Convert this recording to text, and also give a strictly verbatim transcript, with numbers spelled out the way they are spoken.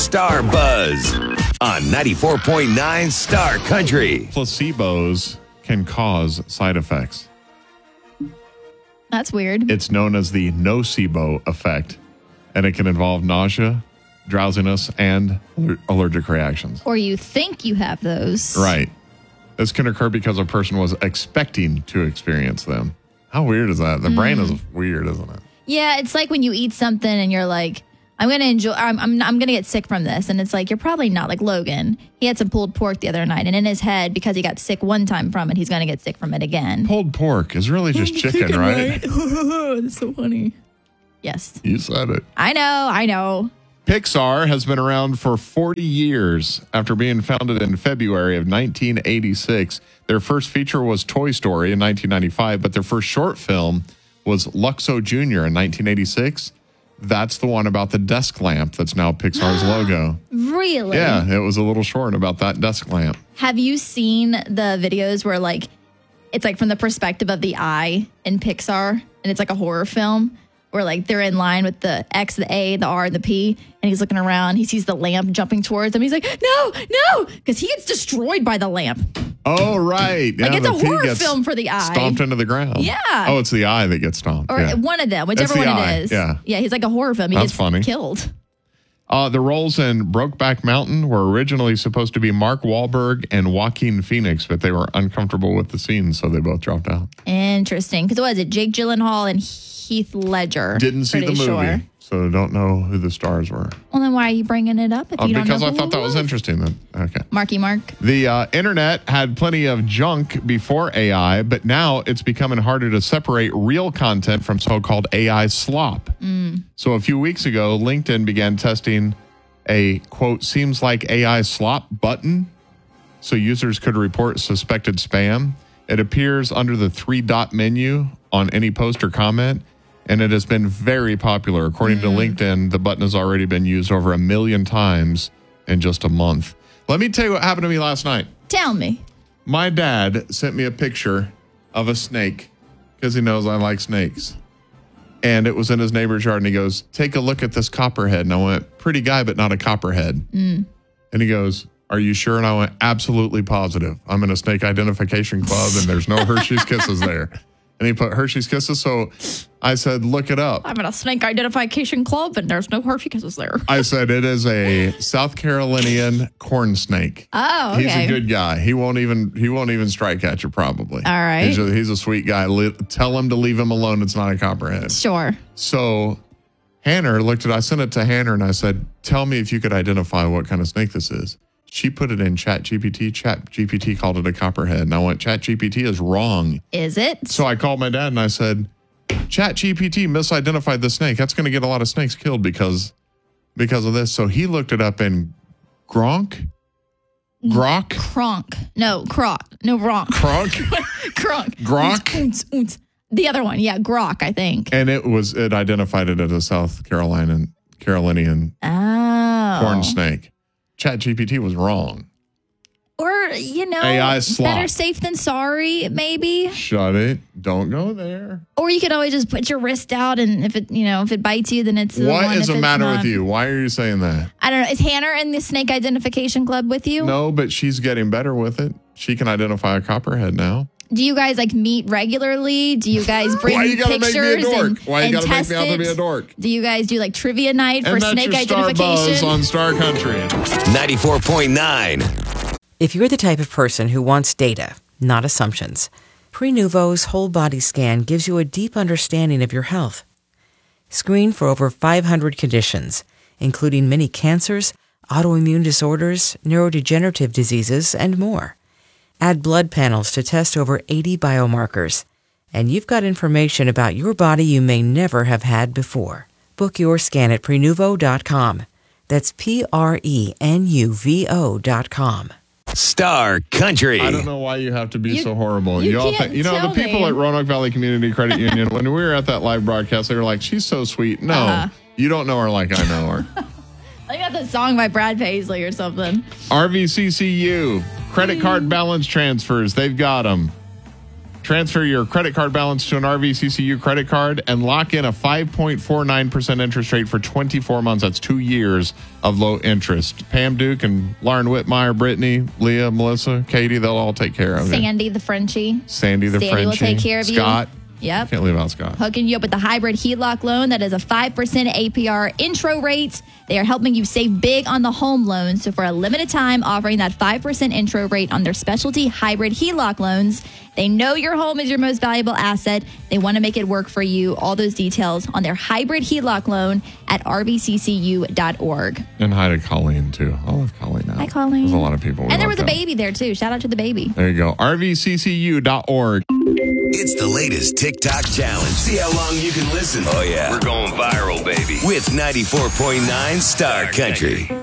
Star Buzz on ninety-four point nine Star Country. Placebos can cause side effects. That's weird. It's known as the nocebo effect, and it can involve nausea, drowsiness, and aller- allergic reactions. Or you think you have those. Right. This can occur because a person was expecting to experience them. How weird is that? The mm. brain is weird, isn't it? Yeah, it's like when you eat something and you're like, I'm going to enjoy, I'm, I'm, I'm going to get sick from this. And it's like, you're probably not. Like Logan, he had some pulled pork the other night. And in his head, because he got sick one time from it, he's going to get sick from it again. Pulled pork is really just chicken, chicken, right? right? That's so funny. Yes. You said it. I know, I know. Pixar has been around for forty years after being founded in February of nineteen eighty-six. Their first feature was Toy Story in nineteen ninety-five, but their first short film was Luxo Junior in nineteen eighty-six. That's the one about the desk lamp that's now Pixar's logo. Really? Yeah, it was a little short about that desk lamp. Have you seen the videos where, like, it's like from the perspective of the eye in Pixar, and it's like a horror film where, like, they're in line with the X, the A, the R, the P, and he's looking around. He sees the lamp jumping towards him. He's like, no, no, because he gets destroyed by the lamp. Oh, right. Like, yeah, it's a P horror gets film for the eye. Stomped into the ground. Yeah. Oh, it's the eye that gets stomped. Or yeah. one of them, whichever It's the one eye, it is. yeah. Yeah, he's like a horror film. He That's gets funny. killed. Uh, the roles in Brokeback Mountain were originally supposed to be Mark Wahlberg and Joaquin Phoenix, but they were uncomfortable with the scenes, so they both dropped out. Interesting. Because what was it? Jake Gyllenhaal and Heath Ledger. Didn't see the movie, sure. so don't know who the stars were. Well, then why are you bringing it up if Uh, you don't know because I who thought it that was interesting. Then. Okay. Marky Mark. The uh, internet had plenty of junk before A I, but now it's becoming harder to separate real content from so-called A I slop. Mm. So a few weeks ago, LinkedIn began testing a, quote, seems like A I slop button so users could report suspected spam. It appears under the three-dot menu on any post or comment, and it has been very popular. According mm. to LinkedIn, the button has already been used over a million times in just a month. Let me tell you what happened to me last night. Tell me. My dad sent me a picture of a snake because he knows I like snakes. And it was in his neighbor's yard, and he goes, take a look at this copperhead. And I went, pretty guy, but not a copperhead. Mm. And he goes, are you sure? And I went, absolutely positive. I'm in a snake identification club, and there's no Hershey's Kisses there. And he put Hershey's Kisses. So I said, look it up. I'm in a snake identification club, and there's no Hershey Kisses there. I said, it is a South Carolinian corn snake. Oh, okay. He's a good guy. He won't even he won't even strike at you, probably. All right. He's a, he's a sweet guy. Le- tell him to leave him alone. It's not a copperhead. Sure. So Hannah looked at I sent it to Hannah, and I said, tell me if you could identify what kind of snake this is. She put it in Chat G P T. Chat G P T called it a copperhead. And I went, Chat G P T is wrong. Is it? So I called my dad and I said, Chat G P T misidentified the snake. That's going to get a lot of snakes killed because because of this. So he looked it up in Gronk. Grok? Kronk. No, Croc. No, Gronk. Kronk? Kronk. Grok? Oons, oons, oons. The other one. Yeah, Grok, I think. And it was it identified it as a South Carolinian Carolinian oh. corn snake. Chat G P T was wrong. Or, you know, A I slop. Better safe than sorry, maybe. Shut it. Don't go there. Or you could always just put your wrist out, and if it, you know, if it bites you, then it's the What one. is If the it's matter not- with you? Why are you saying that? I don't know. Is Hannah in the snake identification club with you? No, but she's getting better with it. She can identify a copperhead now. Do you guys like meet regularly? Do you guys bring Why you gotta make me a pictures dork? and, Why you and gotta make test me out to it? be a dork? Do you guys do like trivia night for And that's snake your Star Buzz identification? on Star Country. ninety-four point nine. If you're the type of person who wants data, not assumptions, Prenuvo's whole body scan gives you a deep understanding of your health. Screen for over five hundred conditions, including many cancers, autoimmune disorders, neurodegenerative diseases, and more. Add blood panels to test over eighty biomarkers, and you've got information about your body you may never have had before. Book your scan at Prenuvo dot com. That's P R E N U V O dot com. Star Country. I don't know why you have to be You- so horrible. you all can't think, you know, the tell people me. at Roanoke Valley Community Credit Union, when we were at that live broadcast, they were like, she's so sweet. No, Uh-huh. you don't know her like I know her. I got the song by Brad Paisley or something. R V C C U, credit card balance transfers, they've got them. Transfer your credit card balance to an R V C C U credit card and lock in a five point four nine percent interest rate for twenty-four months. That's two years of low interest. Pam Duke and Lauren Whitmire, Brittany, Leah, Melissa, Katie, they'll all take care of you. Sandy the Frenchie. Sandy the Sandy Frenchie. will take care of you. Scott. Yep. Can't leave out Scott. Hooking you up with the hybrid H E L O C loan that is a five percent A P R intro rate. They are helping you save big on the home loan. So for a limited time, offering that five percent intro rate on their specialty hybrid H E L O C loans. They know your home is your most valuable asset. They want to make it work for you. All those details on their hybrid H E L O C loan at r b c c u dot org. And hi to Colleen, too. I love Colleen now. Hi, Colleen. There's a lot of people. And there was them. a baby there, too. Shout out to the baby. There you go. r v c c u dot org. It's the latest TikTok challenge. See how long you can listen. Oh, yeah. We're going viral, baby. With ninety-four point nine Star Country.